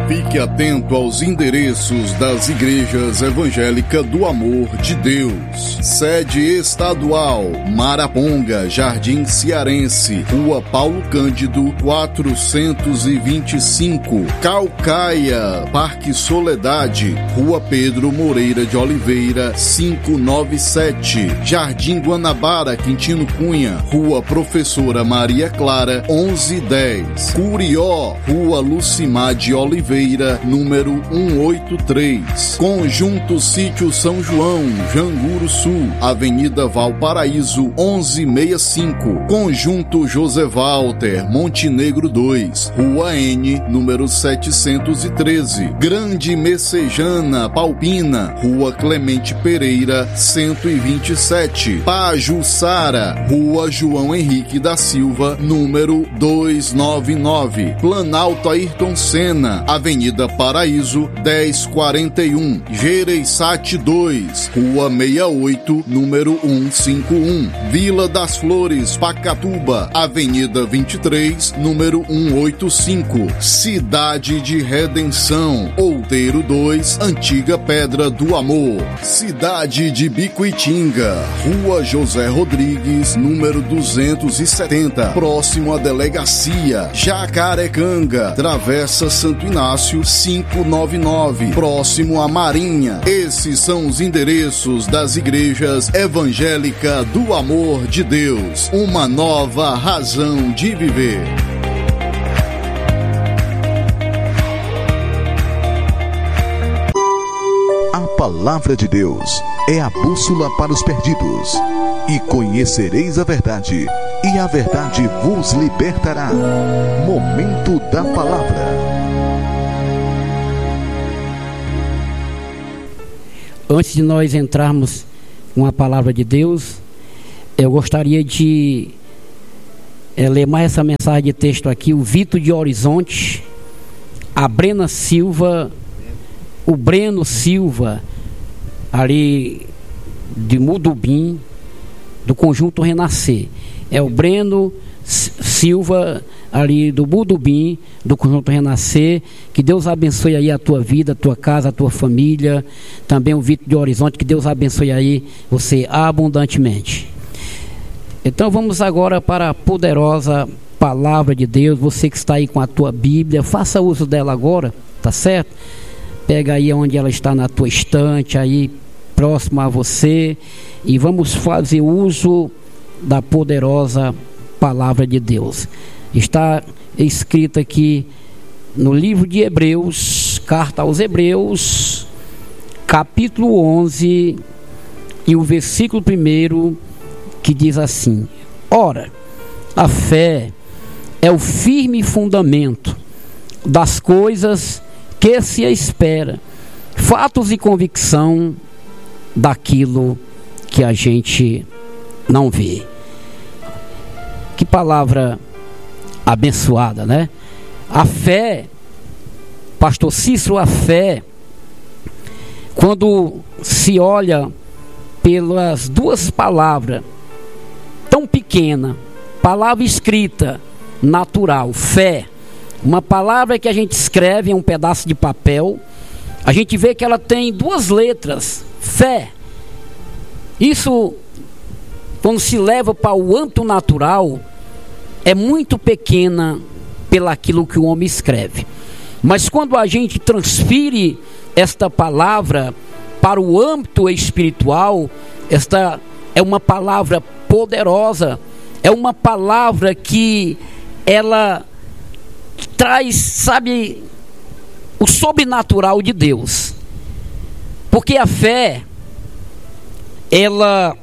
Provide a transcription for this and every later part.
Fique atento aos endereços das igrejas evangélicas do Amor de Deus. Sede estadual, Maraponga, Jardim Cearense, Rua Paulo Cândido, 425. Calcaia, Parque Soledade, Rua Pedro Moreira de Oliveira, 597. Jardim Guanabara, Quintino Cunha, Rua Professora Maria Clara, 1110. Curió, Rua Lucimar de Oliveira, número 183. Conjunto Sítio São João, Janguru Sul, Avenida Valparaíso, 1165. Conjunto José Walter, Montenegro 2, Rua N, número 713. Grande Messejana, Palpina, Rua Clemente Pereira, 127. Pajuçara, Rua João Henrique da Silva, número 299. Planalto Ayrton Senna, Avenida Paraíso, 1041. Gereissati 2, Rua 68, número 151. Vila das Flores, Pacatuba, Avenida 23, número 185. Cidade de Redenção, Outeiro 2, Antiga Pedra do Amor. Cidade de Bicuitinga, Rua José Rodrigues, número 270, próximo à delegacia. Jacarecanga, Travessa Santo Inácio, 599, próximo à Marinha. Esses são os endereços das igrejas evangélicas do Amor de Deus. Uma nova razão de viver. A palavra de Deus é a bússola para os perdidos. E conhecereis a verdade, e a verdade vos libertará. Momento da palavra. Antes de nós entrarmos com a palavra de Deus, eu gostaria de ler mais essa mensagem de texto aqui. O Vitor de Horizonte, a Brena Silva, o Breno Silva, ali de Mudubim, do Conjunto Renascer. É o Breno Silva, ali do Mudubim, do Conjunto Renascer. Que Deus abençoe aí a tua vida, a tua casa, a tua família. Também o Vitor de Horizonte, que Deus abençoe aí você abundantemente. Então vamos agora para a poderosa palavra de Deus. Você que está aí com a tua Bíblia, faça uso dela agora, tá certo? Pega aí onde ela está, na tua estante, aí próximo a você, e vamos fazer uso da poderosa palavra de Deus. Está escrito aqui no livro de Hebreus, carta aos Hebreus, capítulo 11, e o versículo 1, que diz assim: ora, a fé é o firme fundamento das coisas que se espera, fatos e convicção daquilo que a gente não vê. Que palavra abençoada, né? A fé, pastor Cícero, a fé, quando se olha pelas duas palavras tão pequena, palavra escrita, natural, fé, uma palavra que a gente escreve em um pedaço de papel, a gente vê que ela tem duas letras, fé. Isso, quando se leva para o âmbito natural, é muito pequena pelaquilo que o homem escreve. Mas quando a gente transfere esta palavra para o âmbito espiritual, esta é uma palavra poderosa, é uma palavra que ela traz, sabe, o sobrenatural de Deus. Porque a fé, ela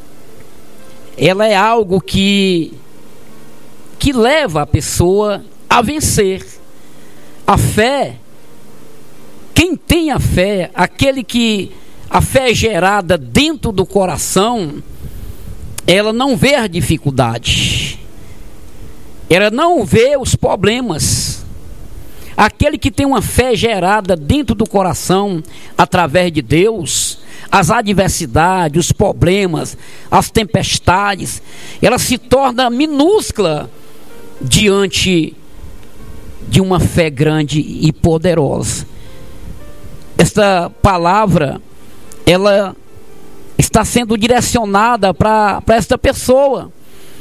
é algo que leva a pessoa a vencer. A fé, quem tem a fé, aquele que a fé é gerada dentro do coração, ela não vê a dificuldade, ela não vê os problemas. Aquele que tem uma fé gerada dentro do coração, através de Deus, as adversidades, os problemas, as tempestades, ela se torna minúscula diante de uma fé grande e poderosa. Esta palavra, ela está sendo direcionada para esta pessoa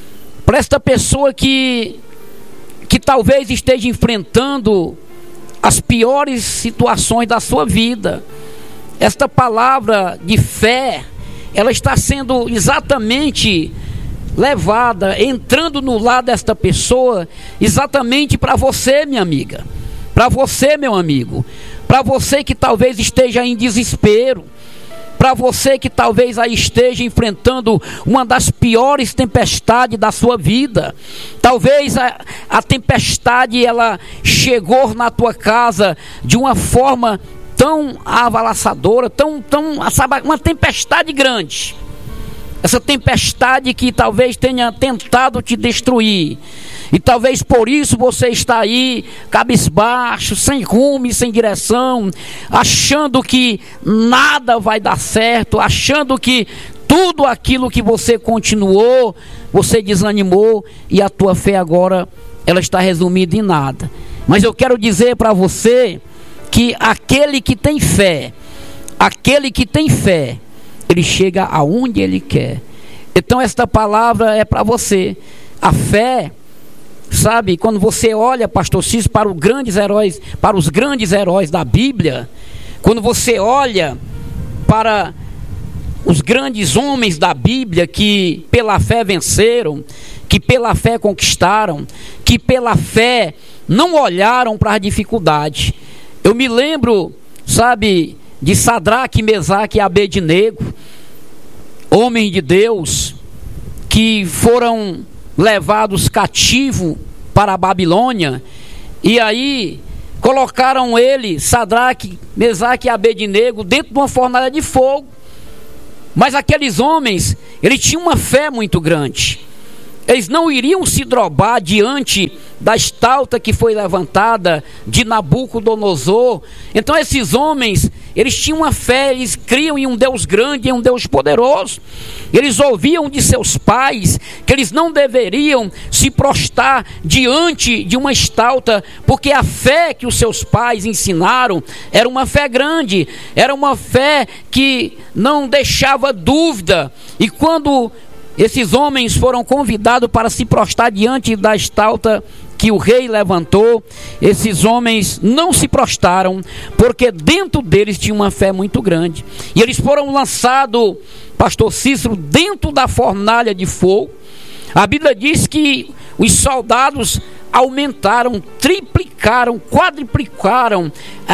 que talvez esteja enfrentando as piores situações da sua vida. Esta palavra de fé, ela está sendo exatamente levada, entrando no lar desta pessoa, exatamente para você, minha amiga, para você, meu amigo, para você que talvez esteja em desespero, para você que talvez aí esteja enfrentando uma das piores tempestades da sua vida. Talvez a tempestade, ela chegou na tua casa de uma forma tão avalaçadora, sabe, uma tempestade grande. Essa tempestade que talvez tenha tentado te destruir. E talvez por isso você está aí, cabisbaixo, sem rumo, sem direção, achando que nada vai dar certo, achando que tudo aquilo que você continuou, você desanimou, e a tua fé agora, ela está resumida em nada. Mas eu quero dizer para você que aquele que tem fé, ele chega aonde ele quer. Então esta palavra é para você. A fé, sabe, quando você olha, pastor Cícero, para os grandes heróis da Bíblia, quando você olha para os grandes homens da Bíblia que pela fé venceram, que pela fé conquistaram, que pela fé não olharam para a dificuldade. Eu me lembro, sabe, de Sadraque, Mesaque e Abednego, homens de Deus que foram levados cativos para a Babilônia, e aí colocaram ele, Sadraque, Mesaque e Abednego, dentro de uma fornalha de fogo. Mas aqueles homens, eles tinham uma fé muito grande. Eles não iriam se drobar diante da estátua que foi levantada de Nabucodonosor. Então esses homens, eles tinham uma fé, eles criam em um Deus grande, em um Deus poderoso. Eles ouviam de seus pais que eles não deveriam se prostrar diante de uma estátua, porque a fé que os seus pais ensinaram era uma fé grande, era uma fé que não deixava dúvida. E quando esses homens foram convidados para se prostrar diante da estátua que o rei levantou, esses homens não se prostraram, porque dentro deles tinha uma fé muito grande. E eles foram lançados, pastor Cícero, dentro da fornalha de fogo. A Bíblia diz que os soldados aumentaram, triplicaram, quadriplicaram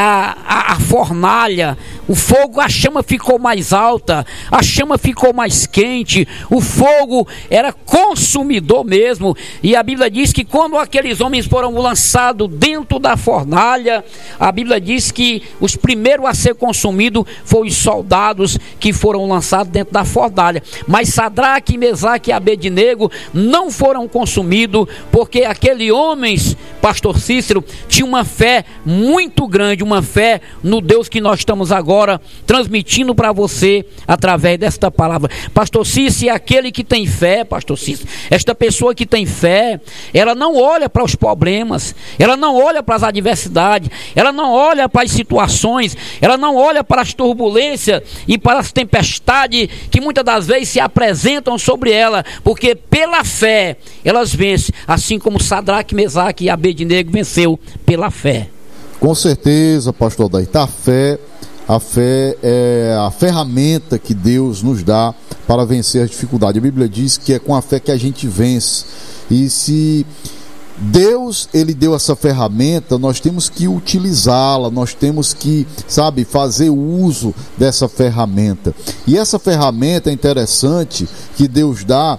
a fornalha. O fogo, a chama ficou mais alta, a chama ficou mais quente, o fogo era consumidor mesmo. E a Bíblia diz que quando aqueles homens foram lançados dentro da fornalha, a Bíblia diz que os primeiros a ser consumidos foram os soldados que foram lançados dentro da fornalha. Mas Sadraque, Mesaque e Abednego não foram consumidos, porque aqueles homens, pastor Cícero, tinham uma fé muito grande, uma fé no Deus que nós estamos agora transmitindo para você através desta palavra. Pastor Cícero, é aquele que tem fé, pastor Cícero, esta pessoa que tem fé, ela não olha para os problemas, ela não olha para as adversidades, ela não olha para as situações, ela não olha para as turbulências e para as tempestades que muitas das vezes se apresentam sobre ela, porque pela fé elas vencem, assim como Sadraque, Mesaque e Abednego venceu pela fé. Com certeza, pastor Daí, a fé é a ferramenta que Deus nos dá para vencer as dificuldades. A Bíblia diz que é com a fé que a gente vence. E se Deus, ele deu essa ferramenta, nós temos que utilizá-la, nós temos que, sabe, fazer uso dessa ferramenta. E essa ferramenta é interessante que Deus dá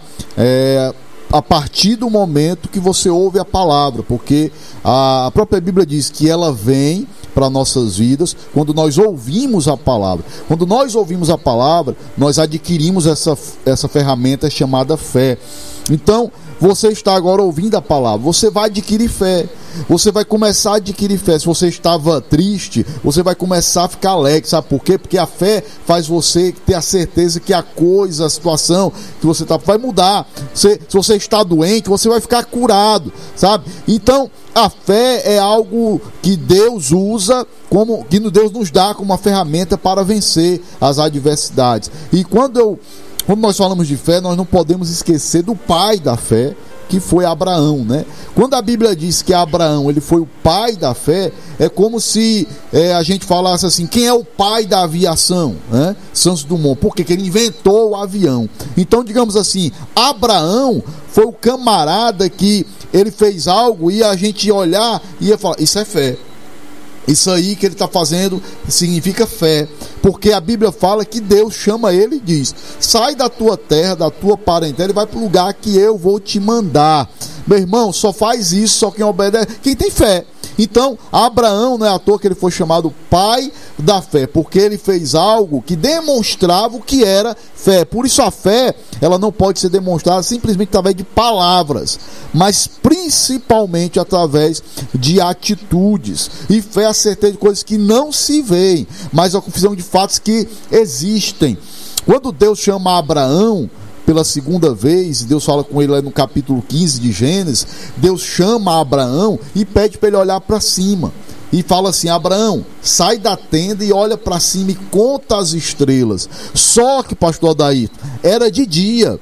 a partir do momento que você ouve a palavra, porque a própria Bíblia diz que ela vem para nossas vidas quando nós ouvimos a palavra. Quando nós ouvimos a palavra, nós adquirimos essa ferramenta chamada fé. Então, você está agora ouvindo a palavra, você vai adquirir fé. Você vai começar a adquirir fé. Se você estava triste, você vai começar a ficar alegre. Sabe por quê? Porque a fé faz você ter a certeza que a coisa, a situação que você está, vai mudar. Se você está doente, você vai ficar curado, sabe? Então, a fé é algo que Deus usa, que Deus nos dá como uma ferramenta para vencer as adversidades. E quando nós falamos de fé, nós não podemos esquecer do pai da fé, que foi Abraão, né? Quando a Bíblia diz que Abraão, ele foi o pai da fé, é como se a gente falasse assim: quem é o pai da aviação, né? Santos Dumont. Por quê? Porque ele inventou o avião. Então, digamos assim, Abraão foi o camarada que ele fez algo e a gente ia olhar e ia falar: isso é fé. Isso aí que ele está fazendo significa fé, porque a Bíblia fala que Deus chama ele e diz: sai da tua terra, da tua parentela e vai para o lugar que eu vou te mandar. Meu irmão, só faz isso só quem obedece, quem tem fé. Então, Abraão, não é à toa que ele foi chamado pai da fé, porque ele fez algo que demonstrava o que era fé. Por isso a fé, ela não pode ser demonstrada simplesmente através de palavras, mas principalmente através de atitudes. E fé é a certeza de coisas que não se veem, mas a confissão de fatos que existem. Quando Deus chama Abraão pela segunda vez, Deus fala com ele lá no capítulo 15 de Gênesis, Deus chama Abraão e pede para ele olhar para cima. E fala assim: Abraão, sai da tenda e olha para cima e conta as estrelas. Só que, pastor Adair, era de dia.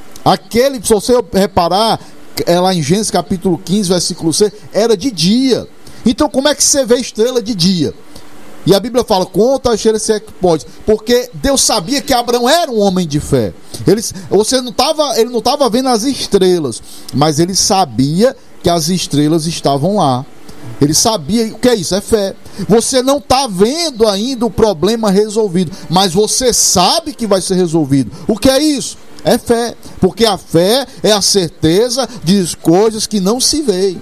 Se você reparar, lá em Gênesis capítulo 15, versículo 6, era de dia. Então como é que você vê estrela de dia? E a Bíblia fala: conta as estrelas se é que pode. Porque Deus sabia que Abraão era um homem de fé. Ele não estava vendo as estrelas, mas ele sabia que as estrelas estavam lá. Ele sabia. O que é isso? É fé. Você não está vendo ainda o problema resolvido, mas você sabe que vai ser resolvido. O que é isso? É fé. Porque a fé é a certeza de coisas que não se veem.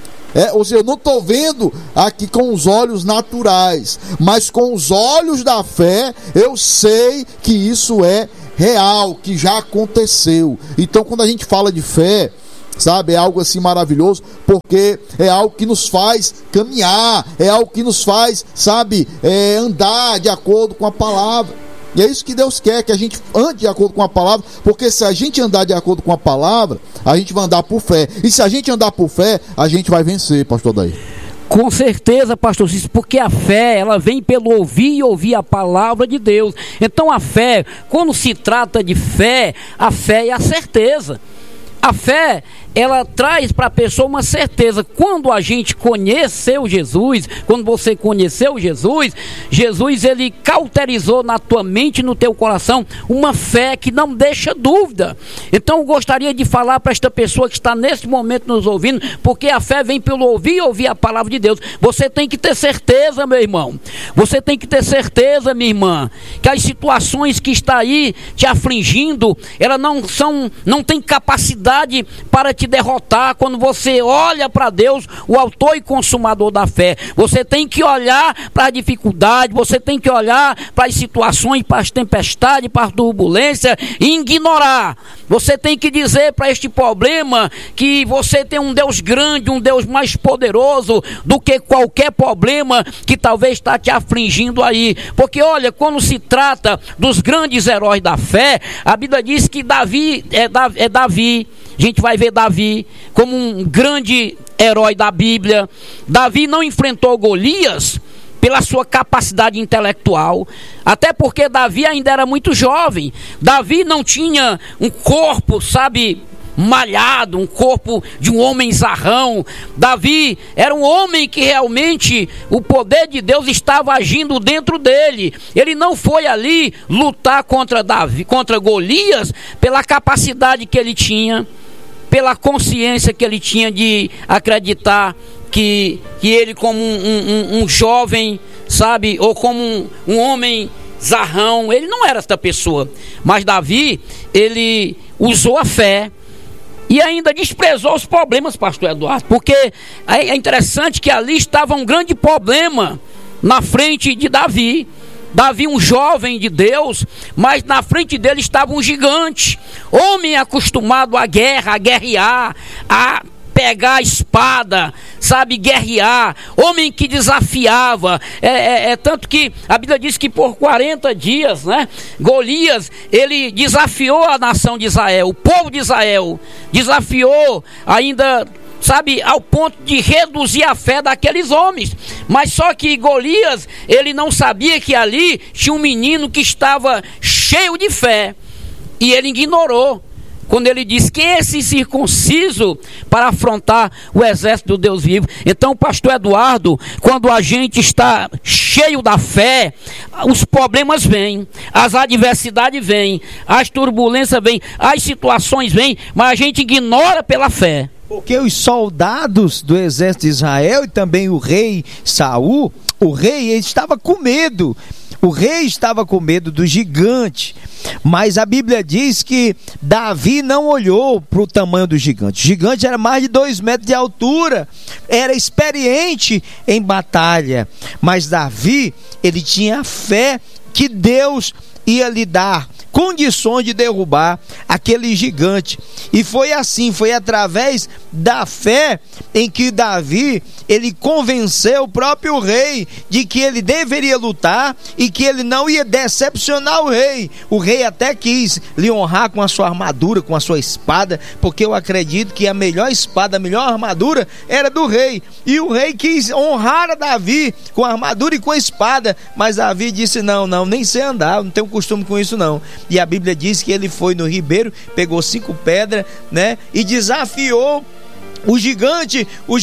Ou seja, eu não estou vendo aqui com os olhos naturais, mas com os olhos da fé eu sei que isso é real, que já aconteceu. Então, quando a gente fala de fé, sabe, é algo assim maravilhoso, porque é algo que nos faz caminhar, é algo que nos faz, sabe, andar de acordo com a palavra. E é isso que Deus quer, que a gente ande de acordo com a palavra, porque se a gente andar de acordo com a palavra, a gente vai andar por fé. E se a gente andar por fé, a gente vai vencer, pastor Daí. Com certeza, pastor Cícero, porque a fé, ela vem pelo ouvir e ouvir a palavra de Deus. Então a fé, quando se trata de fé, a fé é a certeza. A fé, ela traz para a pessoa uma certeza. Quando a gente conheceu Jesus, quando você conheceu Jesus, Jesus, ele cauterizou na tua mente e no teu coração uma fé que não deixa dúvida. Então eu gostaria de falar para esta pessoa que está nesse momento nos ouvindo, porque a fé vem pelo ouvir e ouvir a palavra de Deus. Você tem que ter certeza, meu irmão. Você tem que ter certeza, minha irmã, que as situações que está aí te afligindo, elas não tem capacidade para te derrotar. Quando você olha para Deus, o autor e consumador da fé, você tem que olhar para a dificuldade, você tem que olhar para as situações, para as tempestades, para a turbulência e ignorar. Você tem que dizer para este problema que você tem um Deus grande, um Deus mais poderoso do que qualquer problema que talvez está te afligindo aí. Porque olha, quando se trata dos grandes heróis da fé, a Bíblia diz que Davi é Davi. A gente vai ver Davi como um grande herói da Bíblia. Davi não enfrentou Golias pela sua capacidade intelectual, até porque Davi ainda era muito jovem. Davi não tinha um corpo, sabe, malhado, um corpo de um homem zarrão. Davi era um homem que realmente o poder de Deus estava agindo dentro dele. Ele não foi ali lutar contra Golias pela capacidade que ele tinha, pela consciência que ele tinha de acreditar que ele, como um jovem, sabe, ou como um homem zarrão, ele não era esta pessoa. Mas Davi, ele usou a fé e ainda desprezou os problemas, pastor Eduardo, porque é interessante que ali estava um grande problema na frente de Davi. Davi, um jovem de Deus, mas na frente dele estava um gigante, homem acostumado à guerra, a guerrear, a pegar a espada, sabe, guerrear, homem que desafiava, tanto que a Bíblia diz que por 40 dias, né, Golias, ele desafiou a nação de Israel, o povo de Israel, desafiou ainda, sabe, ao ponto de reduzir a fé daqueles homens. Mas só que Golias, ele não sabia que ali tinha um menino que estava cheio de fé, e ele ignorou. Quando ele diz: quem é esse circunciso para afrontar o exército do Deus vivo? Então, pastor Eduardo, quando a gente está cheio da fé, os problemas vêm, as adversidades vêm, as turbulências vêm, as situações vêm, mas a gente ignora pela fé. Porque os soldados do exército de Israel e também o rei Saul, o rei, ele estava com medo. O rei estava com medo do gigante, mas a Bíblia diz que Davi não olhou para o tamanho do gigante. O gigante era mais de 2 metros de altura, era experiente em batalha, mas Davi, ele tinha fé que Deus ia lhe dar condições de derrubar aquele gigante. E foi assim, foi através da fé em que Davi, ele convenceu o próprio rei de que ele deveria lutar e que ele não ia decepcionar o rei. O rei até quis lhe honrar com a sua armadura, com a sua espada, porque eu acredito que a melhor espada, a melhor armadura era do rei. E o rei quis honrar a Davi com a armadura e com a espada, mas Davi disse: não, nem sei andar, não tenho costume com isso não. E a Bíblia diz que ele foi no ribeiro, pegou 5 pedras, né, e desafiou o gigante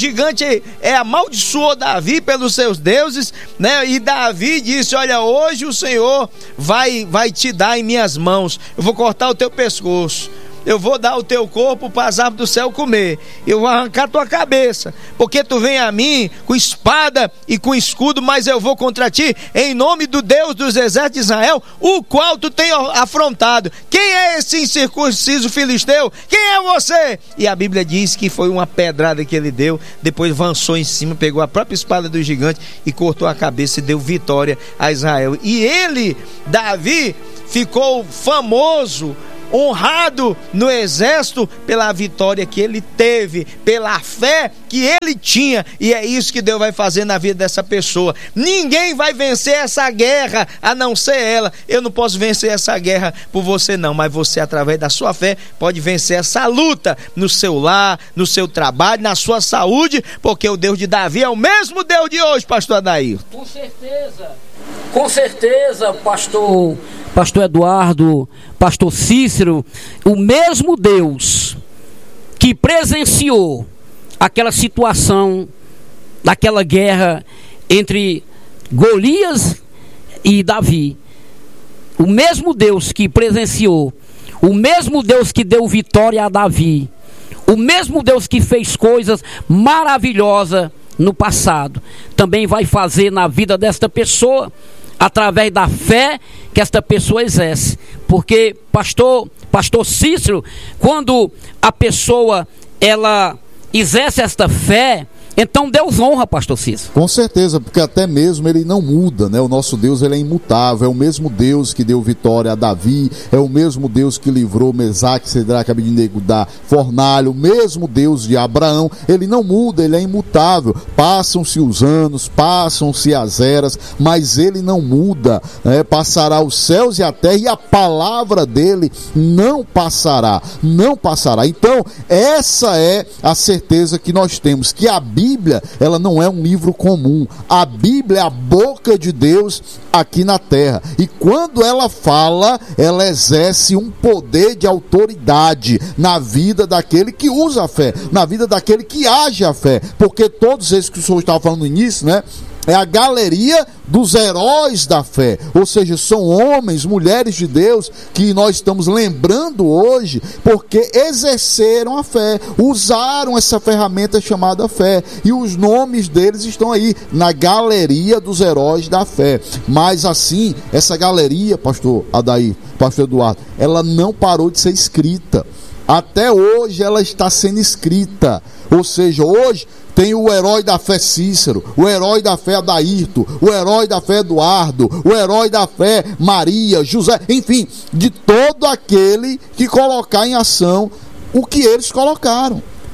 amaldiçoou Davi pelos seus deuses, né? E Davi disse: olha, hoje o Senhor vai te dar em minhas mãos, eu vou cortar o teu pescoço, eu vou dar o teu corpo para as aves do céu comer, eu vou arrancar tua cabeça, porque tu vem a mim com espada e com escudo, mas eu vou contra ti em nome do Deus dos exércitos de Israel, o qual tu tem afrontado. Quem é esse incircunciso filisteu? Quem é você? E a Bíblia diz que foi uma pedrada que ele deu, depois avançou em cima, pegou a própria espada do gigante e cortou a cabeça e deu vitória a Israel. E ele, Davi, ficou famoso, honrado no exército pela vitória que ele teve, pela fé que ele tinha. E é isso que Deus vai fazer na vida dessa pessoa. Ninguém vai vencer essa guerra a não ser ela. Eu não posso vencer essa guerra por você não, mas você, através da sua fé, pode vencer essa luta no seu lar, no seu trabalho, na sua saúde, porque o Deus de Davi é o mesmo Deus de hoje, pastor Adair. Com certeza, pastor Eduardo, pastor Cícero, o mesmo Deus que presenciou aquela situação, daquela guerra entre Golias e Davi, o mesmo Deus que presenciou, o mesmo Deus que deu vitória a Davi, o mesmo Deus que fez coisas maravilhosas no passado, também vai fazer na vida desta pessoa, através da fé que esta pessoa exerce. Porque, pastor Cícero, quando a pessoa ela exerce esta fé, então Deus honra, pastor Cícero. Com certeza, porque até mesmo ele não muda, né? O nosso Deus, ele é imutável, é o mesmo Deus que deu vitória a Davi, é o mesmo Deus que livrou Mesaque, Cedraque, Abednego da fornalha, o mesmo Deus de Abraão, ele não muda, ele é imutável. Passam-se os anos, passam-se as eras, mas ele não muda, né? Passará os céus e a terra e a palavra dele não passará. Então, essa é a certeza que nós temos, que a Bíblia, ela não é um livro comum. A Bíblia é a boca de Deus aqui na terra. E quando ela fala, ela exerce um poder de autoridade na vida daquele que usa a fé, na vida daquele que age a fé. Porque todos esses que o senhor estava falando no início, né? É a galeria dos heróis da fé, ou seja, são homens, mulheres de Deus que nós estamos lembrando hoje porque exerceram a fé, usaram essa ferramenta chamada fé, e os nomes deles estão aí na galeria dos heróis da fé. Mas assim, essa galeria, pastor Adair, pastor Eduardo, ela não parou de ser escrita. Até hoje ela está sendo escrita, ou seja, hoje tem o herói da fé Cícero, o herói da fé Adairto, o herói da fé Eduardo, o herói da fé Maria, José, enfim, de todo aquele que colocar em ação o que eles colocaram.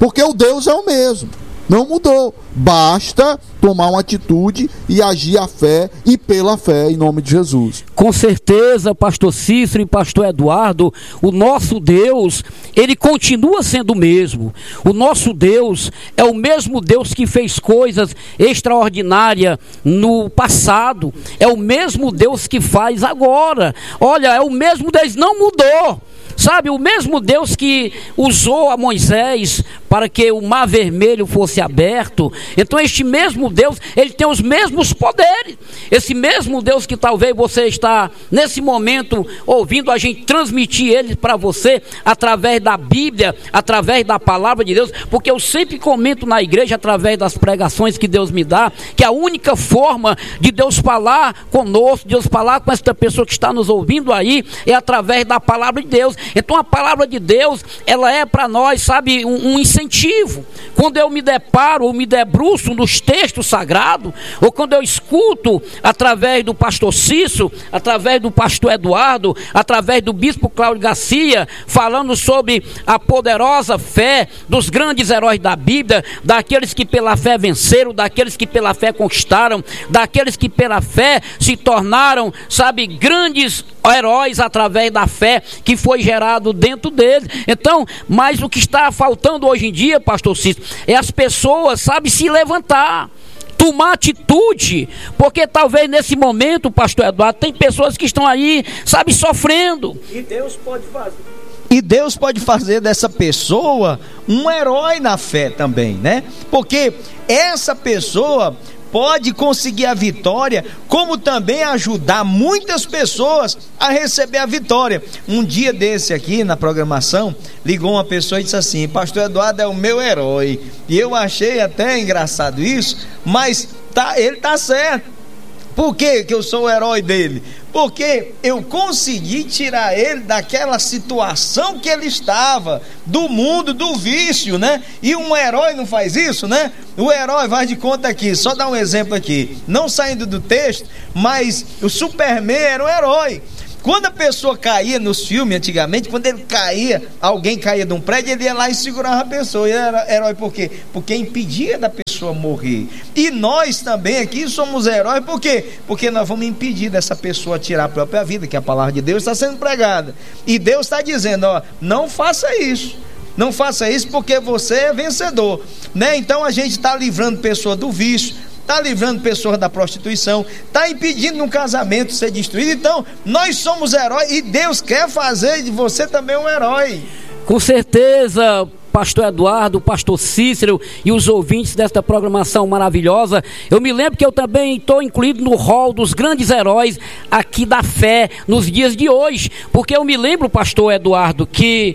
porque o Deus é o mesmo, não mudou. Basta tomar uma atitude e agir a fé e pela fé, em nome de Jesus. Com certeza, pastor Cícero e pastor Eduardo, o nosso Deus, ele continua sendo o mesmo. O nosso Deus é o mesmo Deus que fez coisas extraordinárias no passado, é o mesmo Deus que faz agora. Olha, é o mesmo Deus, não mudou. Sabe, o mesmo Deus que usou a Moisés para que o mar vermelho fosse aberto, então este mesmo Deus, ele tem os mesmos poderes. Esse mesmo Deus que talvez você está nesse momento ouvindo a gente transmitir ele para você através da Bíblia, através da palavra de Deus, porque eu sempre comento na igreja, através das pregações que Deus me dá, que a única forma de Deus falar conosco, Deus falar com esta pessoa que está nos ouvindo aí, é através da palavra de Deus. Então a palavra de Deus, ela é para nós, sabe, um incentivo. Quando eu me deparo ou me debruço nos textos sagrados, ou quando eu escuto através do pastor Cícero, através do pastor Eduardo, através do bispo Cláudio Garcia, falando sobre a poderosa fé dos grandes heróis da Bíblia, daqueles que pela fé venceram, daqueles que pela fé conquistaram, daqueles que pela fé se tornaram, sabe, grandes heróis através da fé que foi gerado dentro deles. Então, mas o que está faltando hoje em dia, pastor Cícero, é as pessoas, sabe, se levantar, tomar atitude, porque talvez nesse momento, pastor Eduardo, tem pessoas que estão aí, sabe, sofrendo. E Deus pode fazer. E Deus pode fazer dessa pessoa um herói na fé também, né? Porque essa pessoa pode conseguir a vitória, como também ajudar muitas pessoas a receber a vitória. Um dia desse aqui na programação, ligou uma pessoa e disse assim: pastor Eduardo é o meu herói. E eu achei até engraçado isso, mas ele está certo. Por que eu sou o herói dele? Porque eu consegui tirar ele daquela situação que ele estava, do mundo, do vício, né? E um herói não faz isso, né? O herói, faz de conta aqui, só dar um exemplo aqui, não saindo do texto, mas o Superman era um herói. Quando a pessoa caía nos filmes antigamente, quando ele caía, alguém caía de um prédio, ele ia lá e segurava a pessoa. Ele era herói por quê? Porque impedia da pessoa morrer. E nós também aqui somos heróis, por quê? Porque nós vamos impedir dessa pessoa tirar a própria vida, que a palavra de Deus está sendo pregada. E Deus está dizendo, ó, não faça isso. Não faça isso porque você é vencedor, né? Então a gente está livrando pessoa do vício, está livrando pessoas da prostituição, está impedindo um casamento ser destruído. Então nós somos heróis e Deus quer fazer de você também um herói. Com certeza, pastor Eduardo, pastor Cícero e os ouvintes desta programação maravilhosa, eu me lembro que eu também estou incluído no rol dos grandes heróis aqui da fé nos dias de hoje, porque eu me lembro, pastor Eduardo, que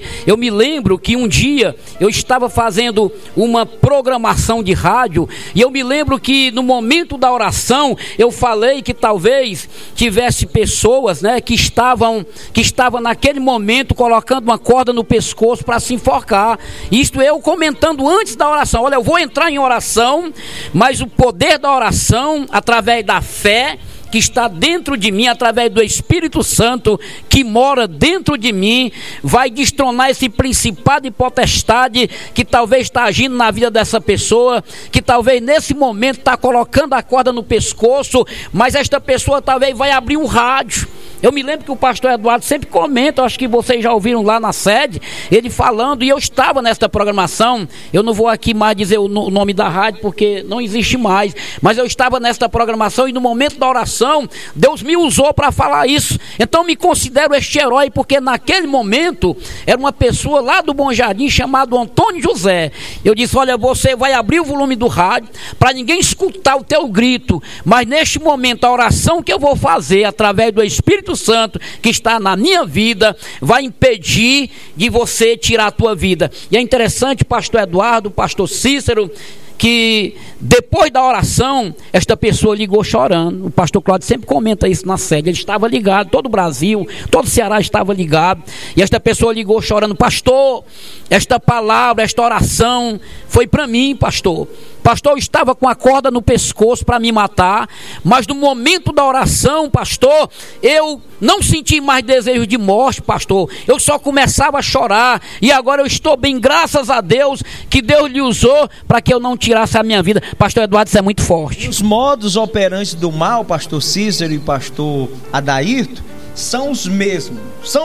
um dia eu estava fazendo uma programação de rádio e eu me lembro que no momento da oração eu falei que talvez tivesse pessoas, né, que estavam naquele momento colocando uma corda no pescoço para se enforcar. Isto eu comentando antes da oração. Olha, eu vou entrar em oração, mas o poder da oração, através da fé que está dentro de mim, através do Espírito Santo que mora dentro de mim, vai destronar esse principado e potestade que talvez está agindo na vida dessa pessoa, que talvez nesse momento está colocando a corda no pescoço, mas esta pessoa talvez vai abrir um rádio. Eu me lembro que o pastor Eduardo sempre comenta, acho que vocês já ouviram lá na sede, ele falando, e eu estava nesta programação, eu não vou aqui mais dizer o nome da rádio, porque não existe mais, mas eu estava nesta programação, e no momento da oração, Deus me usou para falar isso. Então me considero este herói, porque naquele momento, era uma pessoa lá do Bom Jardim, chamado Antônio José. Eu disse, olha, você vai abrir o volume do rádio, para ninguém escutar o teu grito, mas neste momento, a oração que eu vou fazer, através do Espírito Santo que está na minha vida, vai impedir de você tirar a tua vida. E é interessante, pastor Eduardo, pastor Cícero, que depois da oração, esta pessoa ligou chorando. O pastor Cláudio sempre comenta isso na sede. Ele estava ligado, todo o Brasil, todo o Ceará estava ligado. E esta pessoa ligou chorando, pastor, esta palavra, esta oração foi para mim, pastor. Pastor, eu estava com a corda no pescoço para me matar, mas no momento da oração, pastor, eu não senti mais desejo de morte, pastor. Eu só começava a chorar, e agora eu estou bem, graças a Deus, que Deus lhe usou para que eu não tirasse a minha vida. Pastor Eduardo, isso é muito forte. Os modos operantes do mal, pastor Cícero e pastor Adairto, são os mesmos,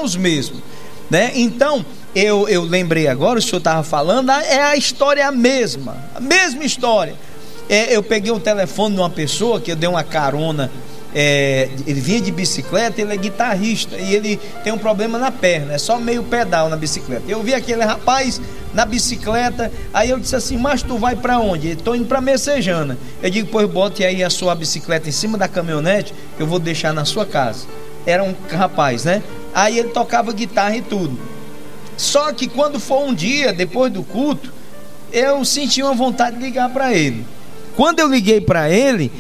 né? Então, eu lembrei agora, o senhor estava falando, é a história a mesma história. Eu peguei o telefone de uma pessoa que eu dei uma carona, ele vinha de bicicleta, ele é guitarrista e ele tem um problema na perna, é só meio pedal na bicicleta. Eu vi aquele rapaz na bicicleta, aí eu disse assim: mas tu vai para onde? Estou indo para Messejana. Eu digo: pois bote aí a sua bicicleta em cima da caminhonete, eu vou deixar na sua casa. Era um rapaz, né? Aí ele tocava guitarra e tudo. Só que quando for um dia, depois do culto, eu senti uma vontade de ligar para ele. Quando eu liguei para ele,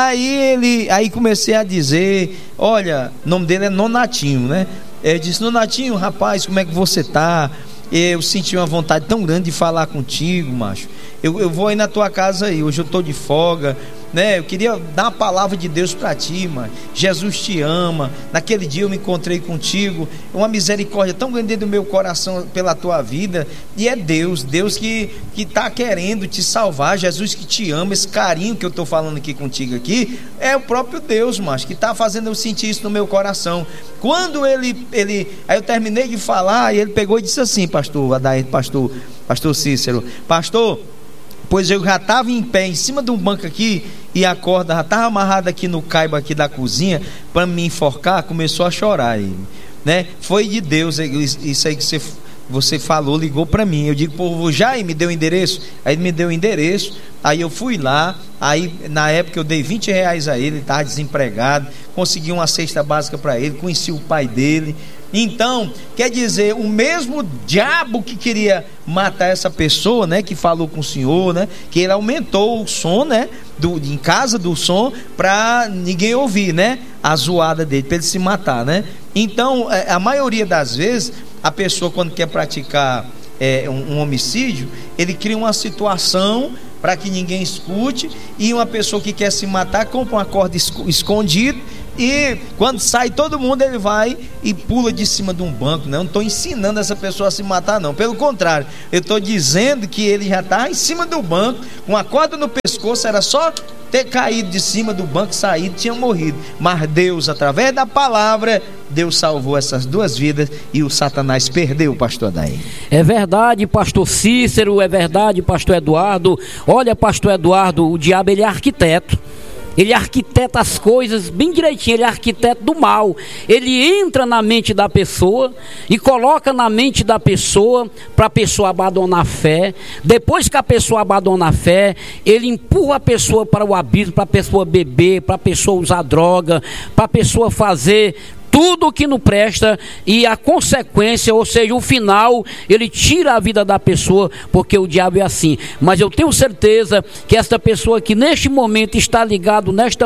aí comecei a dizer: olha, o nome dele é Nonatinho, né? Eu disse: Nonatinho, rapaz, como é que você tá? Eu senti uma vontade tão grande de falar contigo, macho. Eu vou aí na tua casa aí, hoje eu estou de folga, né? Eu queria dar uma palavra de Deus para ti, mano. Jesus te ama. Naquele dia eu me encontrei contigo, uma misericórdia tão grande dentro do meu coração pela tua vida. E é Deus que está querendo te salvar. Jesus que te ama. Esse carinho que eu estou falando aqui contigo aqui é o próprio Deus, macho, que está fazendo eu sentir isso no meu coração. Quando aí eu terminei de falar, e ele pegou e disse assim: pastor Adair, pastor Cícero, pastor, pois eu já estava em pé em cima de um banco aqui, e a corda já estava amarrada aqui no caibo aqui da cozinha para me enforcar. Começou a chorar ele, né? Foi de Deus isso aí que você falou, ligou para mim. Eu digo: pô, Jair, me deu o endereço. Aí ele me deu o endereço, aí eu fui lá. Aí na época eu dei R$20 a ele estava desempregado, consegui uma cesta básica para ele, conheci o pai dele. Então, quer dizer, o mesmo diabo que queria matar essa pessoa, né, que falou com o senhor, né, que ele aumentou o som, né, em casa do som, para ninguém ouvir, né, a zoada dele, para ele se matar, né. Então, a maioria das vezes, a pessoa, quando quer praticar um homicídio, ele cria uma situação para que ninguém escute, e uma pessoa que quer se matar compra uma corda escondida, e quando sai todo mundo, ele vai e pula de cima de um banco, né? Eu não estou ensinando essa pessoa a se matar, não. Pelo contrário, eu estou dizendo que ele já está em cima do banco, com a corda no pescoço. Era só ter caído de cima do banco, saído, tinha morrido. Mas Deus, através da palavra, Deus salvou essas duas vidas, e o Satanás perdeu, pastor Adair. É verdade, pastor Cícero, é verdade, pastor Eduardo. Olha, pastor Eduardo, o diabo, ele é arquiteto. Ele arquiteta as coisas bem direitinho, ele é arquiteto do mal. Ele entra na mente da pessoa e coloca na mente da pessoa para a pessoa abandonar a fé. Depois que a pessoa abandona a fé, ele empurra a pessoa para o abismo, para a pessoa beber, para a pessoa usar droga, para a pessoa fazer tudo o que não presta, e a consequência, ou seja, o final, ele tira a vida da pessoa, porque o diabo é assim. Mas eu tenho certeza que esta pessoa que neste momento está ligado nesta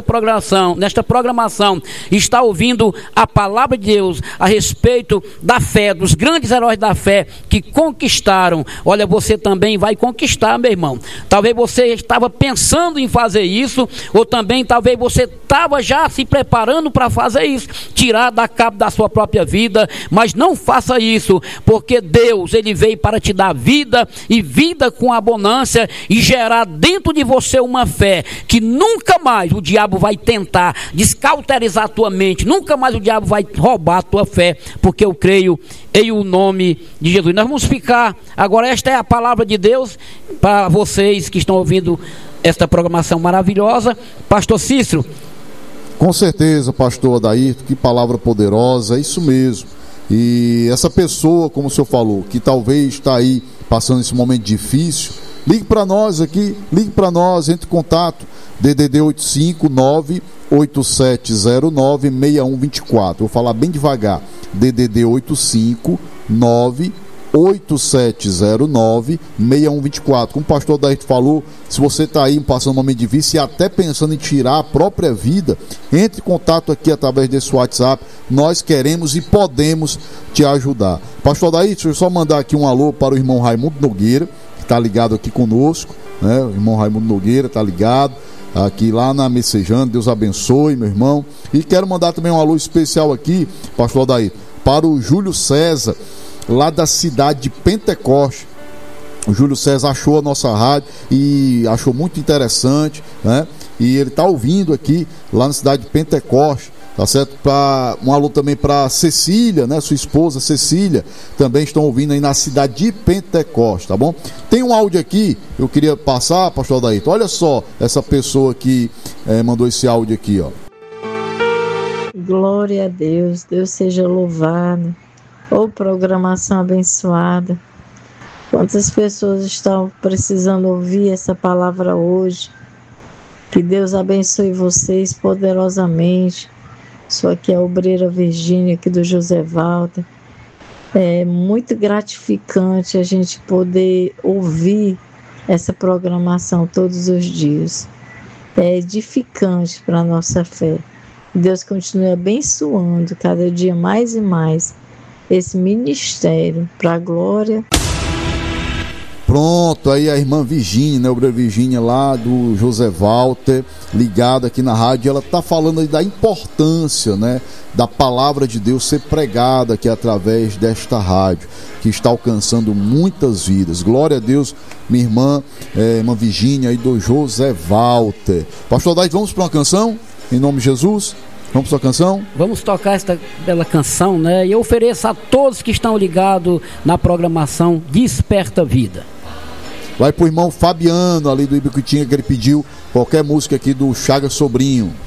programação, está ouvindo a palavra de Deus a respeito da fé, dos grandes heróis da fé que conquistaram. Olha, você também vai conquistar, meu irmão. Talvez você estava pensando em fazer isso, ou também talvez você estava já se preparando para fazer isso, tirar dar cabo da sua própria vida. Mas não faça isso, porque Deus, ele veio para te dar vida, e vida com abundância, e gerar dentro de você uma fé que nunca mais o diabo vai tentar descauterizar a tua mente, nunca mais o diabo vai roubar a tua fé, porque eu creio em o nome de Jesus. Nós vamos ficar agora, esta é a palavra de Deus para vocês que estão ouvindo esta programação maravilhosa. Pastor Cícero. Com certeza, pastor Adair, que palavra poderosa, é isso mesmo. E essa pessoa, como o senhor falou, que talvez está aí passando esse momento difícil, ligue para nós aqui, entre em contato, DDD 859-8709-6124. Vou falar bem devagar, DDD 859-8709-6124. Como o pastor Adair falou, se você está aí passando um momento difícil e até pensando em tirar a própria vida, entre em contato aqui através desse WhatsApp. Nós queremos e podemos te ajudar. Pastor Adair, deixa eu só mandar aqui um alô para o irmão Raimundo Nogueira, que está ligado aqui conosco, né? O irmão Raimundo Nogueira tá ligado aqui lá na Messejana. Deus abençoe, meu irmão. E quero mandar também um alô especial aqui, pastor Aldair, para o Júlio César, lá da cidade de Pentecoste. O Júlio César achou a nossa rádio e achou muito interessante, né? E ele está ouvindo aqui lá na cidade de Pentecoste, tá certo? Um alô também para Cecília, né? Sua esposa Cecília, também estão ouvindo aí na cidade de Pentecoste, tá bom? Tem um áudio aqui, eu queria passar, pastor Adairton. Olha só essa pessoa que mandou esse áudio aqui, ó. Glória a Deus, Deus seja louvado. Ô, programação abençoada. Quantas pessoas estão precisando ouvir essa palavra hoje? Que Deus abençoe vocês poderosamente. Sou aqui a obreira Virgínia, aqui do José Walter. É muito gratificante a gente poder ouvir essa programação todos os dias. É edificante para a nossa fé. Deus continue abençoando cada dia mais e mais esse ministério para a glória. Pronto, aí a irmã Virgínia, né, a obreira Virgínia lá do José Walter, ligada aqui na rádio, ela está falando aí da importância, né, da palavra de Deus ser pregada aqui através desta rádio, que está alcançando muitas vidas. Glória a Deus, minha irmã, irmã Virgínia aí do José Walter. Pastor Daí, vamos para uma canção? Em nome de Jesus? Vamos para a canção? Vamos tocar esta bela canção, né? E eu ofereço a todos que estão ligados na programação Desperta Vida. Vai pro irmão Fabiano ali do Ibicutinga, que ele pediu qualquer música aqui do Chagas Sobrinho.